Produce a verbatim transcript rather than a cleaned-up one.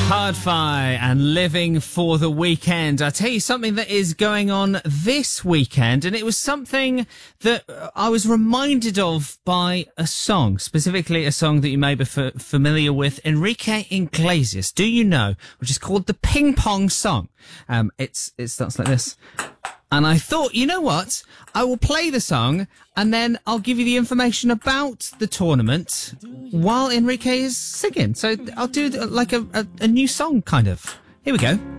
Hardfi and Living for the Weekend. I tell you something that is going on this weekend, and it was something that I was reminded of by a song, specifically a song that you may be f- familiar with, Enrique Iglesias. Do you know? Which is called the Ping Pong Song. Um, it's it starts like this. And I thought, you know what? I will play the song and then I'll give you the information about the tournament while Enrique is singing. So I'll do like a, a, a new song, kind of. Here we go.